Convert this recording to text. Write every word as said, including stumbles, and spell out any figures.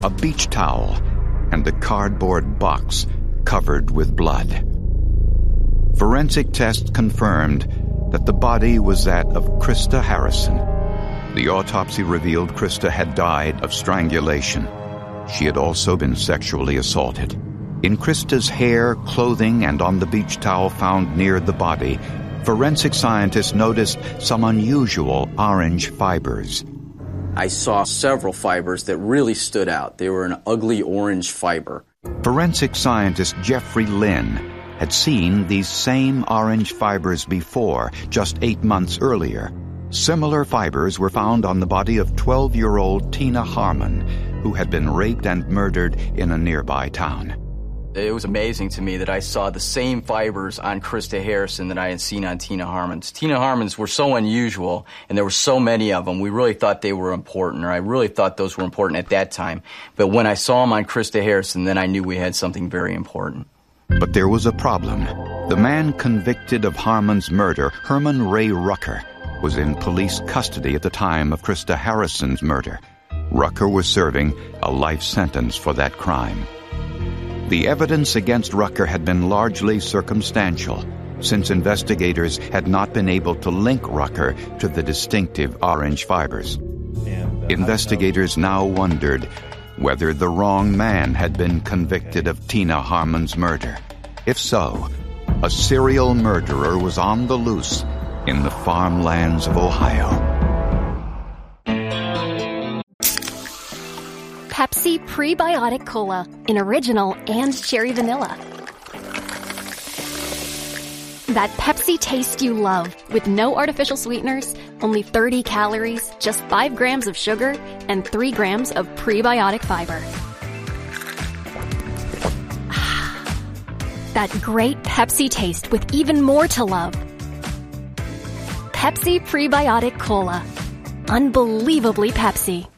a beach towel, and a cardboard box covered with blood. Forensic tests confirmed that the body was that of Krista Harrison. The autopsy revealed Krista had died of strangulation. She had also been sexually assaulted. In Krista's hair, clothing, and on the beach towel found near the body, forensic scientists noticed some unusual orange fibers. I saw several fibers that really stood out. They were an ugly orange fiber. Forensic scientist Jeffrey Lynn had seen these same orange fibers before, just eight months earlier. Similar fibers were found on the body of twelve-year-old Tina Harmon, who had been raped and murdered in a nearby town. It was amazing to me that I saw the same fibers on Krista Harrison that I had seen on Tina Harmon's. Tina Harmon's were so unusual, and there were so many of them. We really thought they were important, or I really thought those were important at that time. But when I saw them on Krista Harrison, then I knew we had something very important. But there was a problem. The man convicted of Harmon's murder, Herman Ray Rucker, was in police custody at the time of Krista Harrison's murder. Rucker was serving a life sentence for that crime. The evidence against Rucker had been largely circumstantial, since investigators had not been able to link Rucker to the distinctive orange fibers. Investigators now wondered whether the wrong man had been convicted of Tina Harmon's murder. If so, a serial murderer was on the loose in the farmlands of Ohio. Pepsi Prebiotic Cola in original and cherry vanilla. That Pepsi taste you love, with no artificial sweeteners, only thirty calories, just five grams of sugar, and three grams of prebiotic fiber. That great Pepsi taste with even more to love. Pepsi Prebiotic Cola. Unbelievably Pepsi.